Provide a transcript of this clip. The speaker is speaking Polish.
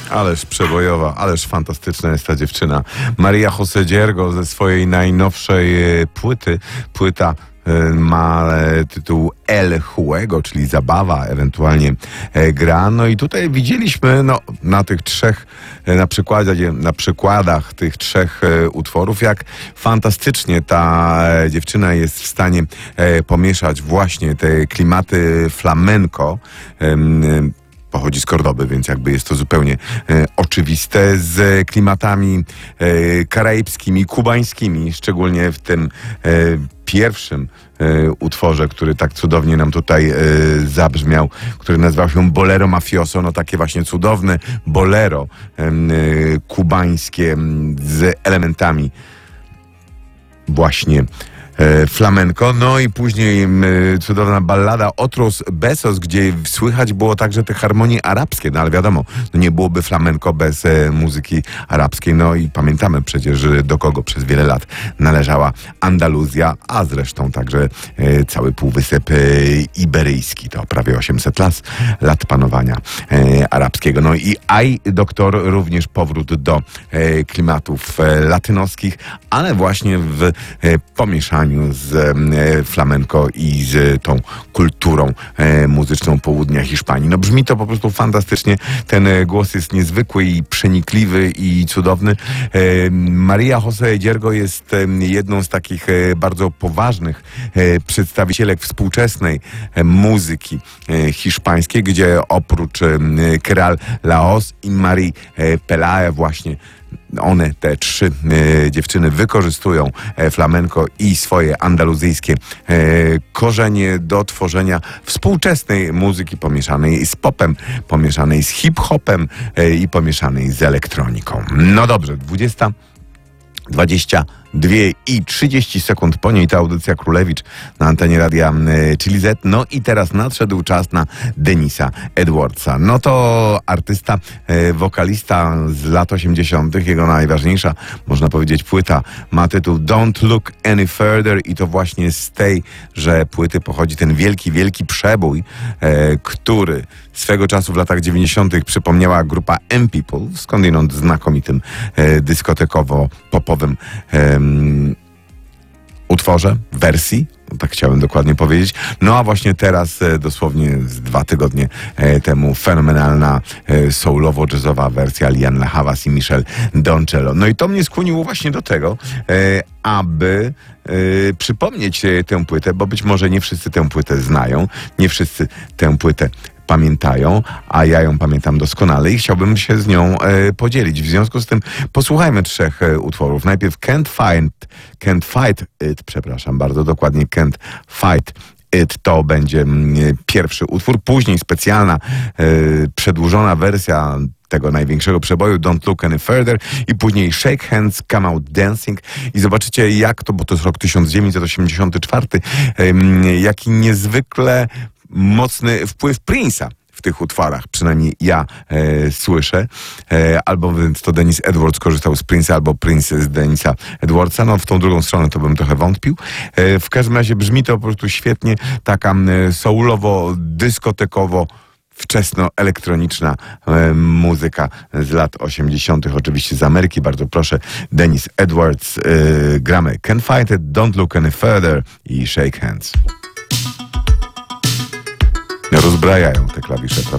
Ależ przebojowa, ależ fantastyczna jest ta dziewczyna. Maria José Diergo ze swojej najnowszej płyty. Płyta ma tytuł El Juego, czyli zabawa, ewentualnie gra. No i tutaj widzieliśmy na tych trzech, na przykładach tych trzech utworów, jak fantastycznie ta dziewczyna jest w stanie pomieszać właśnie te klimaty flamenco. Pochodzi z Kordoby, więc jakby jest to zupełnie oczywiste, z klimatami karaibskimi, kubańskimi, szczególnie w tym pierwszym utworze, który tak cudownie nam tutaj zabrzmiał, który nazywał się Bolero Mafioso, no takie właśnie cudowne bolero kubańskie z elementami właśnie flamenco, no i później cudowna ballada Otros Besos, gdzie słychać było także te harmonie arabskie, no ale wiadomo, no nie byłoby flamenco bez muzyki arabskiej, no i pamiętamy przecież, do kogo przez wiele lat należała Andaluzja, a zresztą także cały Półwysep Iberyjski, to prawie 800 lat panowania arabskiego. No i Doktor również powrót do klimatów latynoskich, ale właśnie w pomieszaniu z flamenco i z tą kulturą muzyczną południa Hiszpanii. No brzmi to po prostu fantastycznie. Ten głos jest niezwykły i przenikliwy i cudowny. Maria José Diergo jest jedną z takich bardzo poważnych przedstawicielek współczesnej muzyki hiszpańskiej, gdzie oprócz Keral Laos i Marie Pelae właśnie one, te trzy dziewczyny, wykorzystują flamenco i swoje andaluzyjskie korzenie do tworzenia współczesnej muzyki pomieszanej z popem, pomieszanej z hip-hopem i pomieszanej z elektroniką. No dobrze, 22 i 30 sekund po niej ta audycja Królewicz na antenie radia Chili Z. No i teraz nadszedł czas na Denisa Edwardsa. No to artysta, wokalista z lat 80. Jego najważniejsza, można powiedzieć, płyta ma tytuł Don't Look Any Further i to właśnie z tejże płyty pochodzi ten wielki, wielki przebój, który swego czasu w latach 90. przypomniała grupa M-People, skądinąd znakomitym dyskotekowo-popowym utworze, wersji, tak chciałem dokładnie powiedzieć. No a właśnie teraz, dosłownie z 2 tygodnie temu, fenomenalna soulowo-jazzowa wersja Lianne Havas i Michel Doncello. No i to mnie skłoniło właśnie do tego, aby przypomnieć tę płytę, bo być może nie wszyscy tę płytę znają, nie wszyscy tę płytę pamiętają, a ja ją pamiętam doskonale i chciałbym się z nią podzielić. W związku z tym posłuchajmy trzech utworów. Najpierw Can't Fight It, przepraszam bardzo, dokładnie Can't Fight It, to będzie pierwszy utwór. Później specjalna, przedłużona wersja tego największego przeboju Don't Look Any Further i później Shake Hands, Come Out Dancing i zobaczycie jak to, bo to jest rok 1984, jaki niezwykle mocny wpływ Prince'a w tych utworach, przynajmniej ja słyszę, albo więc to Denis Edwards korzystał z Prince'a, albo Prince z Denisa Edwardsa, no w tą drugą stronę to bym trochę wątpił. W każdym razie brzmi to po prostu świetnie, taka soulowo, dyskotekowo, wczesno-elektroniczna muzyka z lat 80. oczywiście z Ameryki. Bardzo proszę, Denis Edwards, gramy Can't Fight It, Don't Look Any Further i Shake Hands. Rozbrajają te klawisze, prawda?